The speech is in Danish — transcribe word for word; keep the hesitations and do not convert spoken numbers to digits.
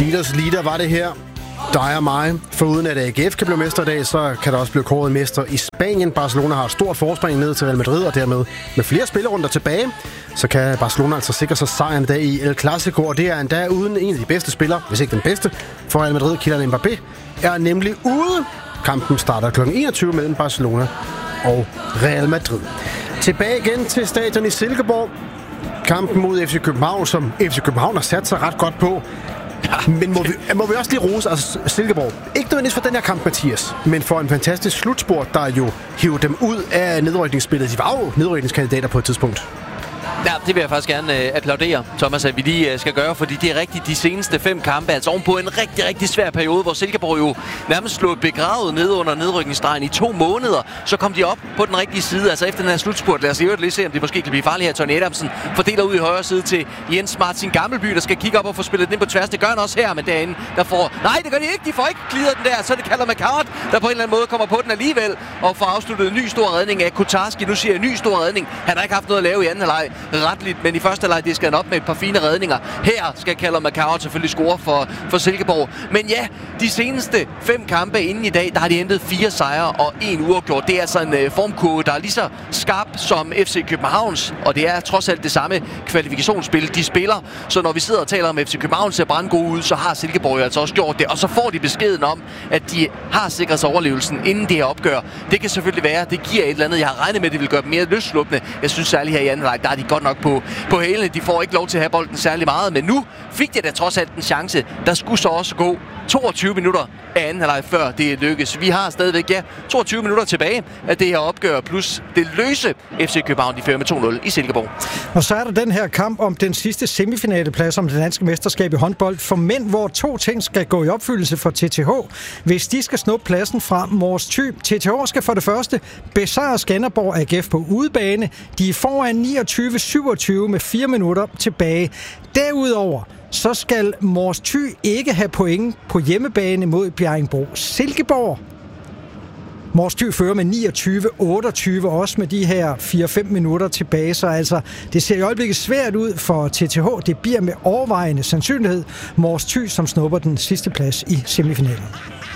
Leaders leader var det her. Dig og mig. Foruden at A G F kan blive mester i dag, så kan der også blive kåret mester i Spanien. Barcelona har et stort forspring ned til Real Madrid, og dermed med flere spillerunder tilbage, så kan Barcelona altså sikre sig sejren i dag i El Clasico, og det er endda uden en af de bedste spillere, hvis ikke den bedste, for Real Madrid. Kylian Mbappé er nemlig ude. Kampen starter klokken enogtyve mellem Barcelona og Real Madrid. Tilbage igen til stadion i Silkeborg. Kampen mod F C København, som F C København har sat sig ret godt på. Men må vi, må vi også lige rose altså Silkeborg. Ikke nødvendigvis for den her kamp, Mathias, men for en fantastisk slutspurt, der jo hiver dem ud af nedrykningsspillet. De var jo nedrykningskandidater på et tidspunkt. Ja, det vil jeg faktisk gerne øh, applaudere, Thomas, at vi lige øh, skal gøre, fordi det er rigtigt de seneste fem kampe, altså ovenpå en rigtig, rigtig svær periode, hvor Silkeborg jo nærmest slog begravet ned under nedrykningsstregen i to måneder. Så kom de op på den rigtige side, altså efter den her slutspurt. Lad os lige se, om det måske kan blive farligt her. Tony Adamsen fordeler ud i højre side til Jens Martin Gammelby, der skal kigge op og få spillet den ind på tværs. Det gør han også her, men derinde, der får... Nej, det gør de ikke, de får ikke glider den der, så det kalder McCart, der på en eller anden måde kommer på den alligevel, og får afsluttet en ny stor redning af Kotarski. Nu siger jeg en ny stor redning. Han har ikke haft noget at lave i anden halvleg retligt, men i første halvleg det skal han op med et par fine redninger. Her skal Callum McCart selvfølgelig score for, for Silkeborg. Men ja, de seneste fem kampe inden i dag, der har de hentet fire sejre og en uafgjort. Det er altså en uh, formkurve, der er lige så skarp som F C Københavns, og det er trods alt det samme kvalifikationsspil, de spiller. Så når vi sidder og taler om F C København ser brandgode ud, så har Silkeborg altså også gjort det. Og så får de beskeden om, at de har sikret sig overlevelsen inden det her opgør. Det kan selvfølgelig være, det giver et eller andet. Jeg har regnet med, at det vil gøre dem mere løsslupne. Jeg synes særligt her i anden halvleg, der er de godt nok på, på hælene. De får ikke lov til at have bolden særlig meget, men nu fik de da trods alt en chance. Der skulle så også gå toogtyve minutter af anden halvleg, før det lykkes. Vi har stadigvæk, ja, toogtyve minutter tilbage af det her opgør, plus det løse F C København, de fører med to nul i Silkeborg. Og så er der den her kamp om den sidste semifinaleplads om det danske mesterskab i håndbold for mænd, hvor to ting skal gå i opfyldelse for T T H. Hvis de skal snuppe pladsen fra Mors Thy. T T H skal for det første besejre Skanderborg A G F på udebane. De er foran niogtyve syvogtyve med fire minutter tilbage. Derudover så skal Mors Thy ikke have point på hjemmebane mod Bjerringbro Silkeborg. Mors Thy fører med niogtyve otteogtyve, også med de her fire fem minutter tilbage, så altså det ser i øjeblikket svært ud for T T H. Det bliver med overvejende sandsynlighed Mors Thy, som snupper den sidste plads i semifinalen.